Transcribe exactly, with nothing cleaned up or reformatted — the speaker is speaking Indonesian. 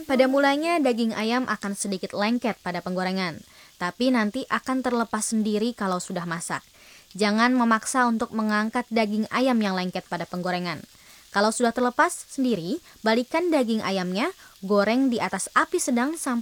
Pada mulanya daging ayam akan sedikit lengket pada penggorengan, tapi nanti akan terlepas sendiri kalau sudah masak. Jangan memaksa untuk mengangkat daging ayam yang lengket pada penggorengan. Kalau sudah terlepas sendiri, balikan daging ayamnya, goreng di atas api sedang sampai